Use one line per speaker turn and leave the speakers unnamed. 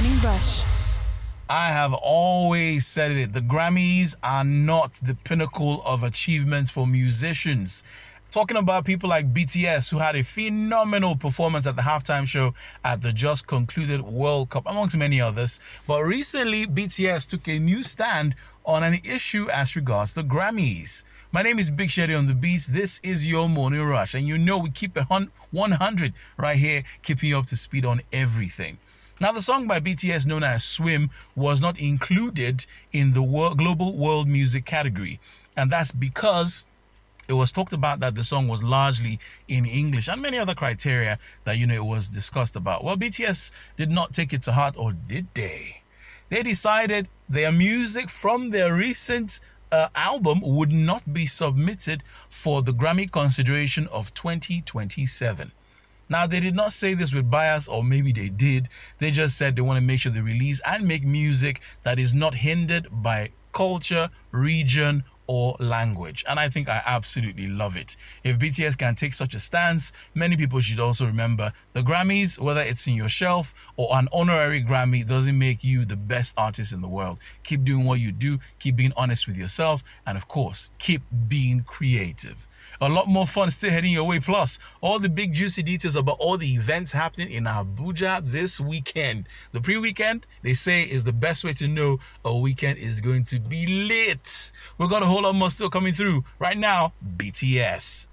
Morning Rush.
I have always said it. The Grammys are not the pinnacle of achievements for musicians. Talking about people like BTS, who had a phenomenal performance at the halftime show at the just concluded World Cup, amongst many others. But recently, BTS took a new stand on an issue as regards the Grammys. My name is Big Shady on the Beats. This is your Morning Rush. And you know we keep it 100 right here, keeping you up to speed on everything. Now, the song by BTS known as Swim was not included in the Global World Music category. And that's because it was talked about that the song was largely in English and many other criteria that, it was discussed about. Well, BTS did not take it to heart, or did they? They decided their music from their recent album would not be submitted for the Grammy consideration of 2027. Now, they did not say this with bias, or maybe they did. They just said they want to make sure they release and make music that is not hindered by culture, region, or language. And I think I absolutely love it. If BTS can take such a stance, many people should also remember the Grammys, whether it's in your shelf or an honorary Grammy, doesn't make you the best artist in the world. Keep doing what you do, keep being honest with yourself, and of course, keep being creative. A lot more fun still heading your way. Plus, all the big juicy details about all the events happening in Abuja this weekend. The pre-weekend, they say, is the best way to know a weekend is going to be lit. We've got a whole lot more still coming through. Right now, BTS.